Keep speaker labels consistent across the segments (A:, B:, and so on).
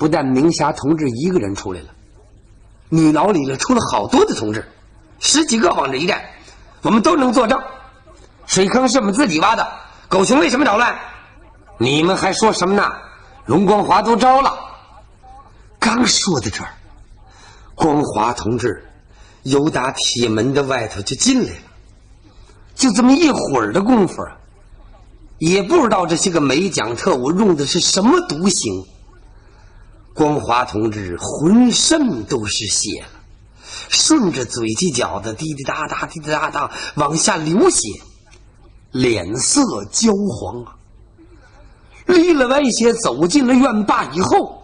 A: 不但明霞同志一个人出来了，女牢里了出了好多的同志，10几个往这一站，我们都能作证。水坑是我们自己挖的，狗熊为什么捣乱？你们还说什么呢？龙光华都招了。刚说到这儿，光华同志由打铁门的外头就进来了。就这么一会儿的功夫啊，也不知道这些个美蒋特务用的是什么毒刑。光华同志浑身都是血了，顺着嘴犄角的滴滴答答滴滴答答往下流血，脸色焦黄啊。离了歪斜走进了院坝以后，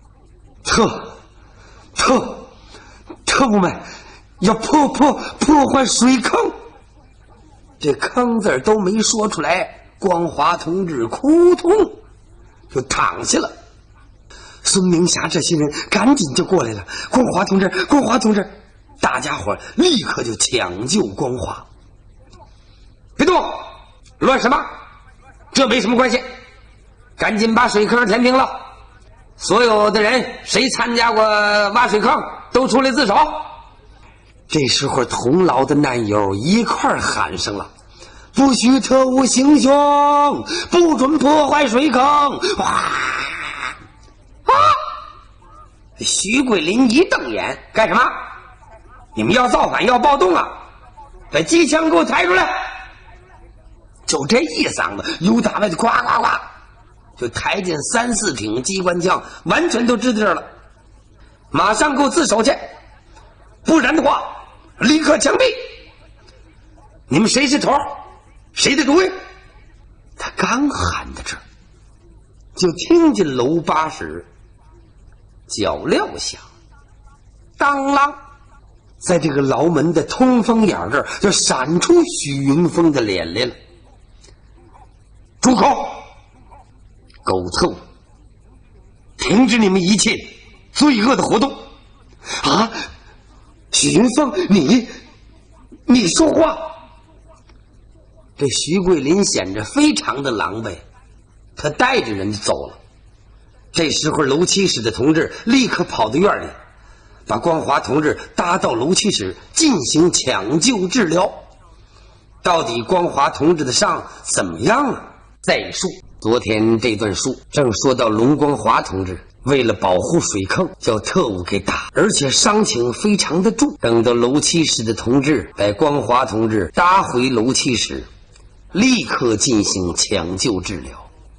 A: 特务们要破坏水坑。这坑字都没说出来，光华同志哭痛就躺下了。孙明霞这些人赶紧就过来了，光华同志，大家伙立刻就抢救光华。别动，乱什么？这没什么关系，赶紧把水坑填平了。所有的人谁参加过挖水坑都出来自首。这时候同牢的难友一块喊上了，不许特务行凶，不准破坏水坑。哇啊！徐桂林一瞪眼，干什么？你们要造反要暴动啊？把机枪给我抬出来！就这一嗓子，由打外就呱呱呱，就抬进3、4挺机关枪，完全都支在这儿了。马上给我自首去，不然的话立刻枪毙！你们谁是头？谁的主意？他刚喊到这儿，就听见楼8室脚镣响，当啷，在这个牢门的通风眼这儿就闪出许云峰的脸来了。住口！狗特务，停止你们一切罪恶的活动！啊，许云峰，你说话！这徐桂林显着非常的狼狈，他带着人就走了。这时候楼7室的同志立刻跑到院里，把光华同志搭到楼7室进行抢救治疗。到底光华同志的伤怎么样了？再述。昨天这段书正说到龙光华同志为了保护水坑叫特务给打，而且伤情非常的重。等到楼7室的同志把光华同志搭回楼7室，立刻进行抢救治疗。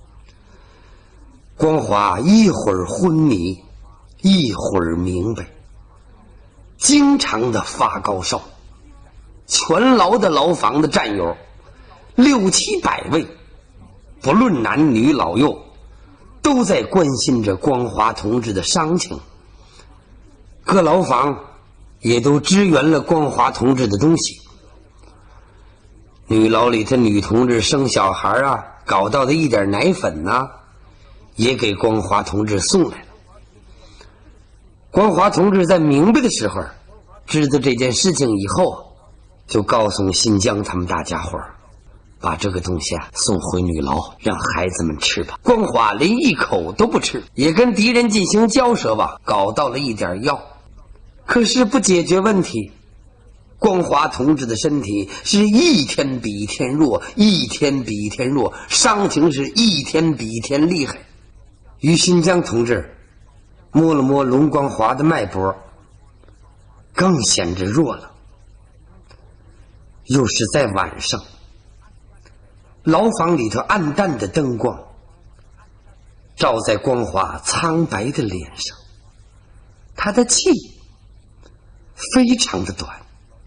A: 光华一会儿昏迷，一会儿明白，经常的发高烧。全牢的牢房的战友6、700位，不论男女老幼，都在关心着光华同志的伤情。各牢房也都支援了光华同志的东西。女牢里的女同志生小孩啊，搞到的一点奶粉呐，也给光华同志送来了。光华同志在明白的时候，知道这件事情以后，就告诉新疆他们大家伙儿，把这个东西啊送回女牢，让孩子们吃吧。光华连一口都不吃，也跟敌人进行交涉吧，搞到了一点药，可是不解决问题。光华同志的身体是一天比一天弱，一天比一天弱，伤情是一天比一天厉害。于新疆同志摸了摸龙光华的脉搏，更显着弱了。又是在晚上，牢房里头暗淡的灯光照在光华苍白的脸上，他的气非常的短。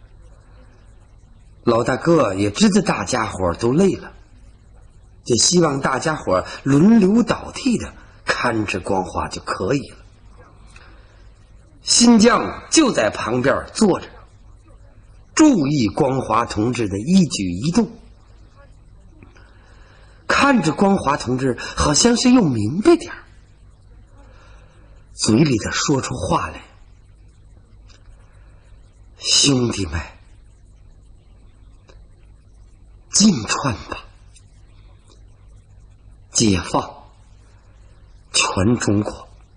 A: 老大哥也知道大家伙都累了，就希望大家伙轮流倒地的看着光华就可以了。新疆就在旁边坐着，注意光华同志的一举一动，看着光华同志好像是又明白点儿，嘴里头说出话来：兄弟们，进川吧，解放全中国。